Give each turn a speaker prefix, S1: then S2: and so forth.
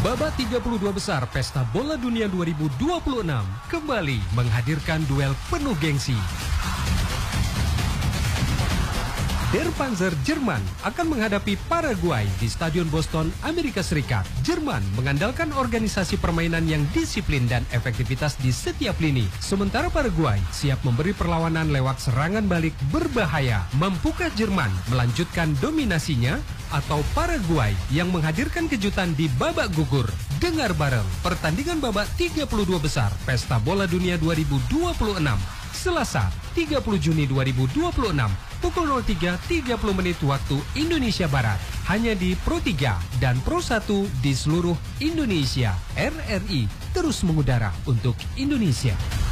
S1: Babak 32 besar Pesta Bola Dunia 2026 kembali menghadirkan duel penuh gengsi. Der Panzer Jerman akan menghadapi Paraguay di Stadion Boston, Amerika Serikat. Jerman mengandalkan organisasi permainan yang disiplin dan efektivitas di setiap lini. Sementara Paraguay siap memberi perlawanan lewat serangan balik berbahaya. Mampukah Jerman melanjutkan dominasinya? Atau Paraguay yang menghadirkan kejutan di babak gugur? Dengar bareng pertandingan babak 32 besar Pesta Bola Dunia 2026 Selasa 30 Juni 2026 pukul 03.30 waktu Indonesia Barat, hanya di Pro 3 dan Pro 1 di seluruh Indonesia. RRI terus mengudara untuk Indonesia.